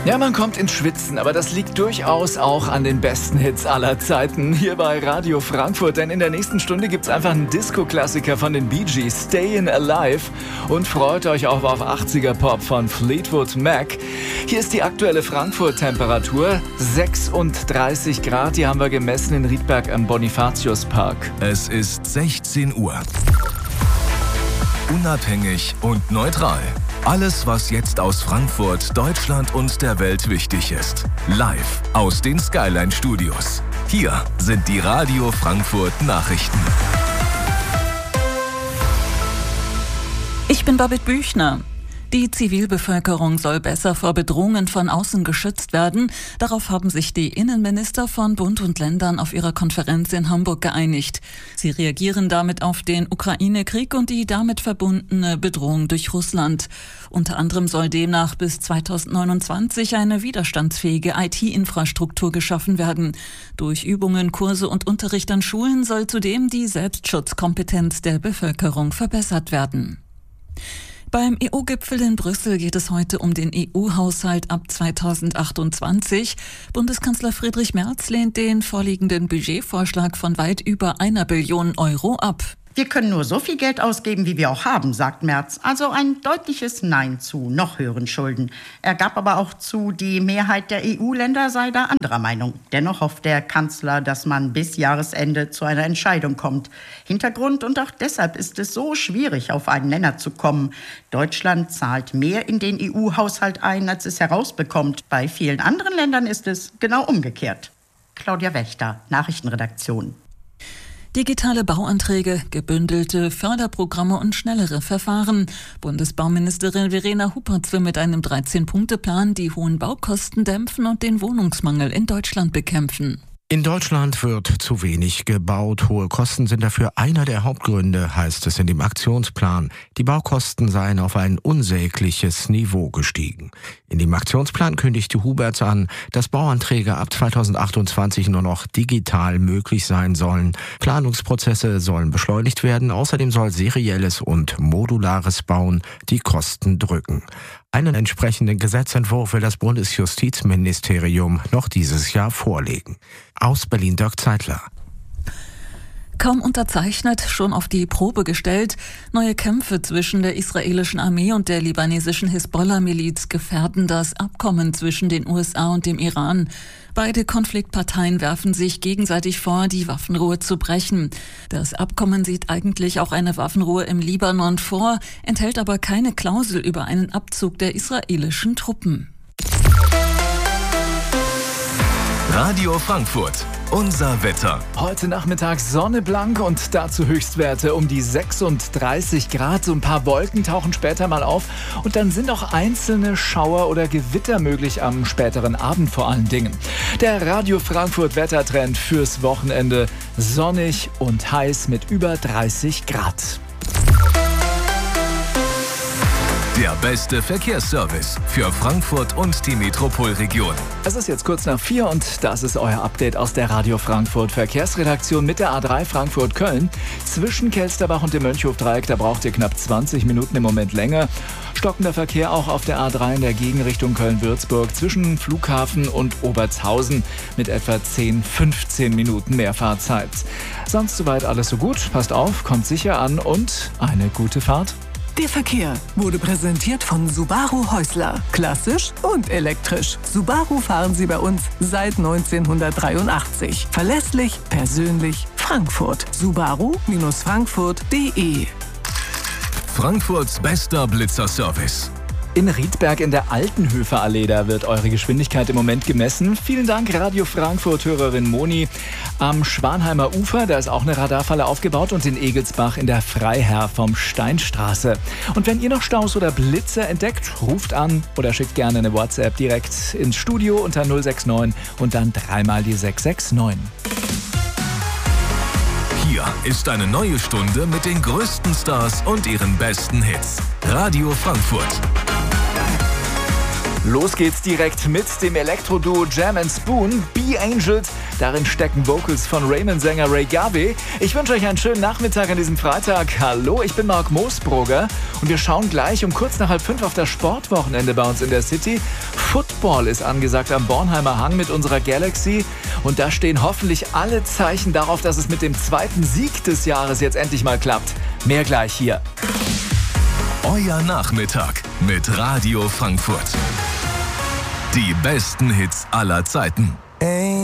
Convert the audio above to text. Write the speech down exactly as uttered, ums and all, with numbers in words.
Ja, man kommt ins Schwitzen, aber das liegt durchaus auch an den besten Hits aller Zeiten hier bei Radio Frankfurt. Denn in der nächsten Stunde gibt's einfach einen Disco-Klassiker von den Bee Gees, Stayin' Alive. Und freut euch auch auf achtziger-Pop von Fleetwood Mac. Hier ist die aktuelle Frankfurt-Temperatur, sechsunddreißig Grad. Die haben wir gemessen in Riedberg am Bonifatiuspark. Es ist sechzehn Uhr. Unabhängig und neutral. Alles, was jetzt aus Frankfurt, Deutschland und der Welt wichtig ist. Live aus den Skyline Studios. Hier sind die Radio Frankfurt Nachrichten. Ich bin Babette Büchner. Die Zivilbevölkerung soll besser vor Bedrohungen von außen geschützt werden. Darauf haben sich die Innenminister von Bund und Ländern auf ihrer Konferenz in Hamburg geeinigt. Sie reagieren damit auf den Ukraine-Krieg und die damit verbundene Bedrohung durch Russland. Unter anderem soll demnach bis zweitausendneunundzwanzig eine widerstandsfähige I T-Infrastruktur geschaffen werden. Durch Übungen, Kurse und Unterricht an Schulen soll zudem die Selbstschutzkompetenz der Bevölkerung verbessert werden. Beim E U-Gipfel in Brüssel geht es heute um den E U-Haushalt ab zweitausendachtundzwanzig. Bundeskanzler Friedrich Merz lehnt den vorliegenden Budgetvorschlag von weit über einer Billion Euro ab. Wir können nur so viel Geld ausgeben, wie wir auch haben, sagt Merz. Also ein deutliches Nein zu noch höheren Schulden. Er gab aber auch zu, die Mehrheit der E U-Länder sei da anderer Meinung. Dennoch hofft der Kanzler, dass man bis Jahresende zu einer Entscheidung kommt. Hintergrund und auch deshalb ist es so schwierig, auf einen Nenner zu kommen. Deutschland zahlt mehr in den E U-Haushalt ein, als es herausbekommt. Bei vielen anderen Ländern ist es genau umgekehrt. Claudia Wächter, Nachrichtenredaktion. Digitale Bauanträge, gebündelte Förderprogramme und schnellere Verfahren. Bundesbauministerin Verena Huppertz will mit einem dreizehn-Punkte-Plan die hohen Baukosten dämpfen und den Wohnungsmangel in Deutschland bekämpfen. In Deutschland wird zu wenig gebaut. Hohe Kosten sind dafür einer der Hauptgründe, heißt es in dem Aktionsplan. Die Baukosten seien auf ein unsägliches Niveau gestiegen. In dem Aktionsplan kündigte Hubertz an, dass Bauanträge ab zweitausendachtundzwanzig nur noch digital möglich sein sollen. Planungsprozesse sollen beschleunigt werden. Außerdem soll serielles und modulares Bauen die Kosten drücken. Einen entsprechenden Gesetzentwurf will das Bundesjustizministerium noch dieses Jahr vorlegen. Aus Berlin Dirk Zeitler. Kaum unterzeichnet, schon auf die Probe gestellt. Neue Kämpfe zwischen der israelischen Armee und der libanesischen Hisbollah-Miliz gefährden das Abkommen zwischen den U S A und dem Iran. Beide Konfliktparteien werfen sich gegenseitig vor, die Waffenruhe zu brechen. Das Abkommen sieht eigentlich auch eine Waffenruhe im Libanon vor, enthält aber keine Klausel über einen Abzug der israelischen Truppen. Radio Frankfurt. Unser Wetter. Heute Nachmittag Sonne blank und dazu Höchstwerte um die sechsunddreißig Grad. So ein paar Wolken tauchen später mal auf und dann sind auch einzelne Schauer oder Gewitter möglich am späteren Abend vor allen Dingen. Der Radio Frankfurt Wettertrend fürs Wochenende: sonnig und heiß mit über dreißig Grad. Der beste Verkehrsservice für Frankfurt und die Metropolregion. Es ist jetzt kurz nach vier und das ist euer Update aus der Radio Frankfurt Verkehrsredaktion mit der A drei Frankfurt-Köln. Zwischen Kelsterbach und dem Mönchhofdreieck, da braucht ihr knapp zwanzig Minuten im Moment länger. Stockender Verkehr auch auf der A drei in der Gegenrichtung Köln-Würzburg zwischen Flughafen und Obertshausen mit etwa zehn, fünfzehn Minuten mehr Fahrzeit. Sonst soweit alles so gut. Passt auf, kommt sicher an und eine gute Fahrt. Der Verkehr wurde präsentiert von Subaru Häusler. Klassisch und elektrisch. Subaru fahren Sie bei uns seit neunzehnhundertdreiundachtzig. Verlässlich, persönlich, Frankfurt. Subaru Frankfurt punkt de. Frankfurts bester Blitzerservice. In Riedberg in der Altenhöfer Allee, da wird eure Geschwindigkeit im Moment gemessen. Vielen Dank, Radio Frankfurt-Hörerin Moni. Am Schwanheimer Ufer, da ist auch eine Radarfalle aufgebaut und in Egelsbach in der Freiherr vom Steinstraße. Und wenn ihr noch Staus oder Blitze entdeckt, ruft an oder schickt gerne eine WhatsApp direkt ins Studio unter null sechs neun und dann dreimal die sechs sechs neun. Hier ist eine neue Stunde mit den größten Stars und ihren besten Hits. Radio Frankfurt. Los geht's direkt mit dem Elektro-Duo Jam and Spoon, Be Angels. Darin stecken Vocals von Raymond-Sänger Ray Garvey. Ich wünsche euch einen schönen Nachmittag an diesem Freitag. Hallo, ich bin Marc Moosbrugger und wir schauen gleich um kurz nach halb fünf auf das Sportwochenende bei uns in der City. Football ist angesagt am Bornheimer Hang mit unserer Galaxy und da stehen hoffentlich alle Zeichen darauf, dass es mit dem zweiten Sieg des Jahres jetzt endlich mal klappt. Mehr gleich hier. Euer Nachmittag mit Radio Frankfurt. Die besten Hits aller Zeiten.